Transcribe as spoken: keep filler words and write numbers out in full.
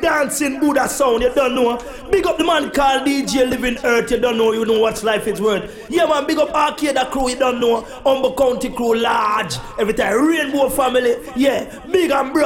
dancing Buddha sound, you don't know. Big up the man called D J Living Earth, you don't know, you know what life is worth. Yeah man, big up Arcade crew, you don't know. Humble County crew, large. Every time, Rainbow family, yeah, big and broad.